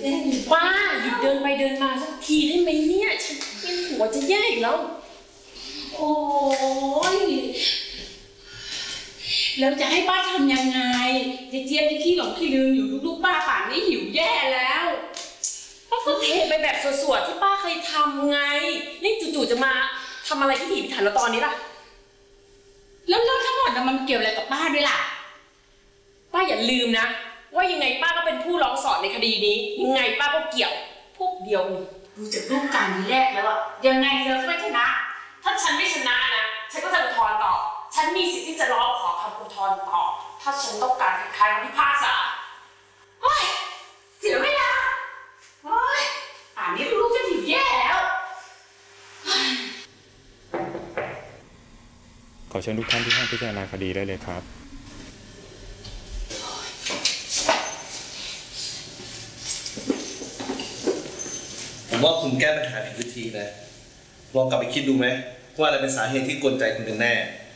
น่เลยป้าหยุดเดินไปเดินมาสักทีได้ไหมเนี่ยฉันเป็นหัวจะแย่อีกแล้วโอ้ยแล้วจะให้ป้าทำยังไงเจี๊ยบที่ขี้หลงขี้ลืมอยู่ลูกๆป้าป่านนี้หิวแย่แล้วป้าก็เทไปแบบสวดๆที่ป้าเคยทำไงนี่จู่ๆจะมาทำอะไรที่ถีบถันแล้วตอนนี้ล่ะแล้วเรื่องทั้งหมดมันเกี่ยวอะไรกับป้าด้วยล่ะป้าอย่าลืมนะว่ายังไงป้าก็เป็นผู้ร้องสอนในคดีนี้ยังไงป้าก็เกี่ยวพวกเดียวดูจากรูปการณ์แรกแล้วอะยังไงเธอก็ไม่ชนะถ้าฉันไม่ชนะนะฉันก็จะอุทธรณ์ต่อฉันมีสิทธิ์ที่จะร้องขอคำอุทธรณ์ต่อถ้าฉันต้องการคัดค้านคำพิพากษาเฮ้ยเสียเวลาเฮ้ยป่านนี้ลูกจะหิวแย่แล้วขอเชิญทุกท่านที่ห้องพิจารณาคดีได้เลยครับผมว่าคุณแก้ปัญหาผิดวิธีนะลองกลับไปคิดดูไหมว่าอะไรเป็นสาเหตุที่กวนใจคุณกันแน่